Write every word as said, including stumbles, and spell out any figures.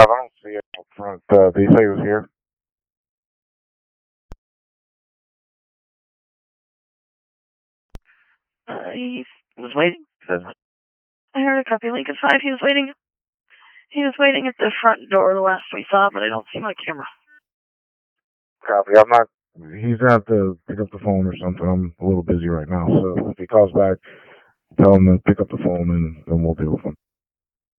I don't see it up front. Uh, did he say he was here? Uh, he was waiting. I heard a copy link at five. He was waiting. He was waiting at the front door the last we saw, but I don't see my camera. Copy. I'm not. He's gonna have to pick up the phone or something. I'm a little busy right now, so if he calls back, tell him to pick up the phone and then we'll deal with him.